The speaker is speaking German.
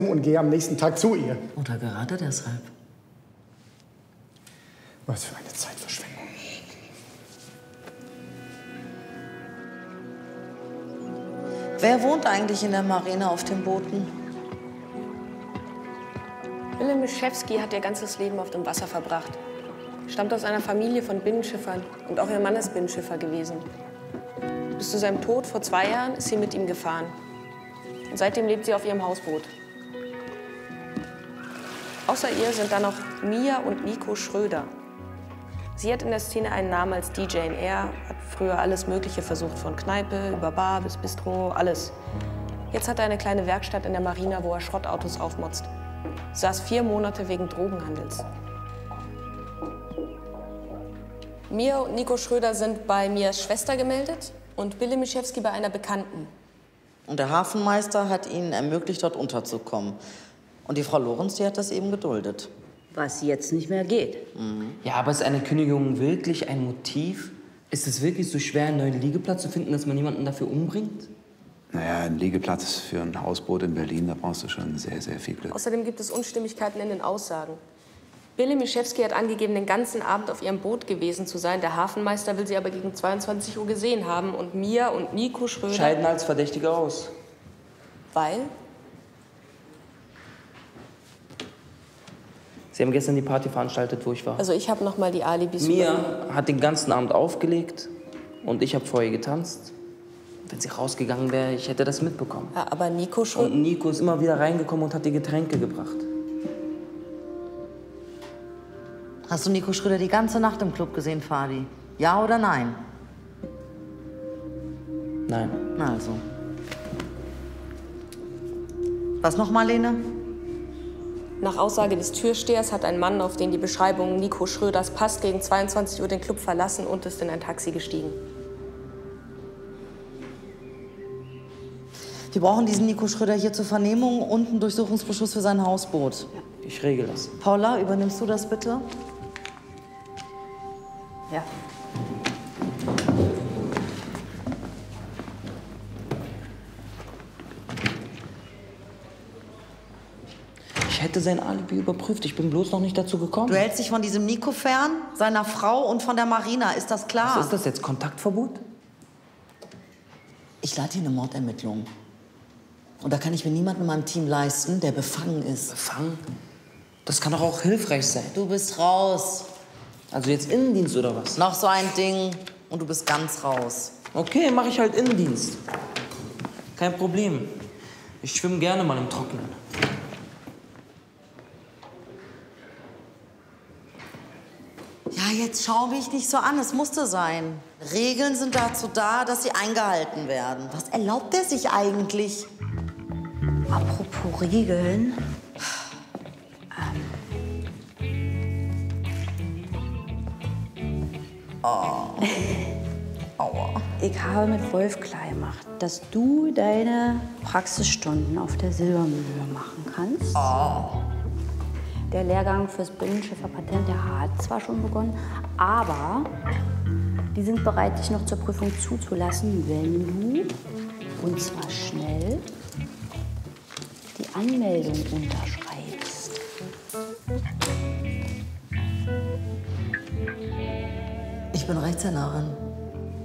und gehe am nächsten Tag zu ihr. Oder gerade deshalb. Was für eine Zeitverschwendung. Wer wohnt eigentlich in der Marina auf den Booten? Wille Mischewski hat ihr ganzes Leben auf dem Wasser verbracht. Stammt aus einer Familie von Binnenschiffern und auch ihr Mann ist Binnenschiffer gewesen. Bis zu seinem Tod vor 2 Jahren ist sie mit ihm gefahren. Und seitdem lebt sie auf ihrem Hausboot. Außer ihr sind da noch Mia und Nico Schröder. Sie hat in der Szene einen Namen als DJ in Air, hat früher alles Mögliche versucht, von Kneipe über Bar bis Bistro, alles. Jetzt hat er eine kleine Werkstatt in der Marina, wo er Schrottautos aufmotzt. Saß 4 Monate wegen Drogenhandels. Mia und Nico Schröder sind bei Mias Schwester gemeldet und Wille Mischewski bei einer Bekannten. Und der Hafenmeister hat ihnen ermöglicht, dort unterzukommen. Und die Frau Lorenz, die hat das eben geduldet. Was jetzt nicht mehr geht. Ja, aber ist eine Kündigung wirklich ein Motiv? Ist es wirklich so schwer, einen neuen Liegeplatz zu finden, dass man jemanden dafür umbringt? Naja, ein Liegeplatz für ein Hausboot in Berlin, da brauchst du schon sehr, sehr viel Glück. Außerdem gibt es Unstimmigkeiten in den Aussagen. Wille Mischewski hat angegeben, den ganzen Abend auf ihrem Boot gewesen zu sein. Der Hafenmeister will sie aber gegen 22 Uhr gesehen haben. Und Mia und Nico Schröder... Scheiden als Verdächtige aus. Weil? Sie haben gestern die Party veranstaltet, wo ich war. Also ich habe noch mal die Alibis... Mia hat den ganzen Abend aufgelegt und ich habe vor ihr getanzt. Wenn sie rausgegangen wäre, ich hätte das mitbekommen. Ja, aber Nico Schröder... Und Nico ist immer wieder reingekommen und hat die Getränke gebracht. Hast du Nico Schröder die ganze Nacht im Club gesehen, Fadi? Ja oder nein? Nein. Na also. Was noch, Marlene? Nach Aussage des Türstehers hat ein Mann, auf den die Beschreibung Nico Schröders passt, gegen 22 Uhr den Club verlassen und ist in ein Taxi gestiegen. Wir brauchen diesen Nico Schröder hier zur Vernehmung und einen Durchsuchungsbeschluss für sein Hausboot. Ich regel das. Paula, übernimmst du das bitte? Ja. Ich hätte sein Alibi überprüft. Ich bin bloß noch nicht dazu gekommen. Du hältst dich von diesem Nico fern, seiner Frau und von der Marina. Ist das klar? Was ist das jetzt? Kontaktverbot? Ich leite hier eine Mordermittlung. Und da kann ich mir niemanden in meinem Team leisten, der befangen ist. Befangen? Das kann doch auch hilfreich sein. Du bist raus. Also jetzt Innendienst oder was? Noch so ein Ding und du bist ganz raus. Okay, mache ich halt Innendienst. Kein Problem. Ich schwimme gerne mal im Trockenen. Ja, jetzt schau mich nicht so an. Es musste sein. Regeln sind dazu da, dass sie eingehalten werden. Was erlaubt er sich eigentlich? Apropos Regeln. Aua. Ich habe mit Wolf klar gemacht, dass du deine Praxisstunden auf der Silbermühle machen kannst. Der Lehrgang fürs Binnenschifferpatent, der hat zwar schon begonnen, aber die sind bereit, dich noch zur Prüfung zuzulassen, wenn du, und zwar schnell, die Anmeldung unterschreibst. Ich bin Rechtshänderin.